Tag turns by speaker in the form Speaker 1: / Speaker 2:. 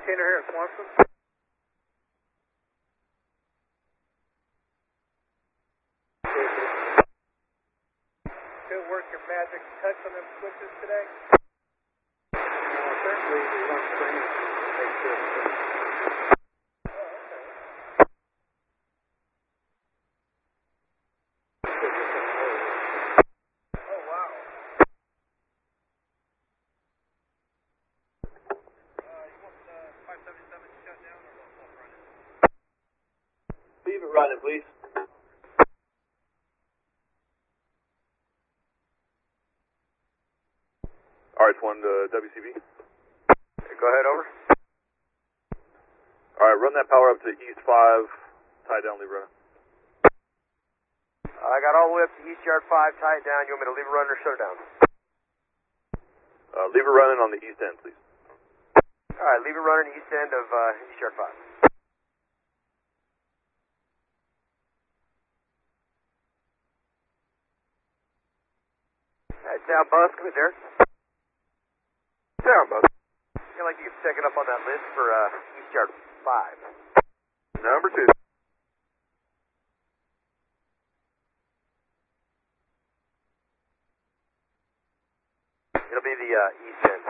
Speaker 1: Tanner here at Swanson. Could work your magic touch on them switches today? Certainly we want training to make sure. Oh, wow. You want the 577 shut down or will it run it?
Speaker 2: Leave it running, please.
Speaker 3: RH1 to WCB.
Speaker 2: Go ahead, over.
Speaker 3: Alright, run that power up to East 5, tie down, leave it running.
Speaker 2: I got all the way up to East Yard 5, tie it down. You want me to leave it running or shut it down?
Speaker 3: Leave it running on the east end, please.
Speaker 2: Alright, leave it running east end of East Yard 5. Alright, sound bus, come in, Derek. Sound bus. Feel like you can check it up on that list for East Yard 5.
Speaker 3: Number 2.
Speaker 2: It'll be the east end.